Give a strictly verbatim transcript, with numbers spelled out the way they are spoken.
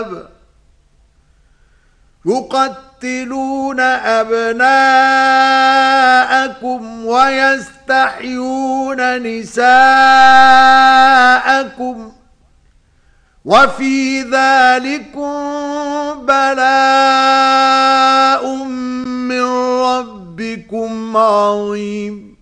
الكتاب يقتلون أبناءكم ويستحيون نساءكم وفي ذلكم بلاء من ربكم عظيم.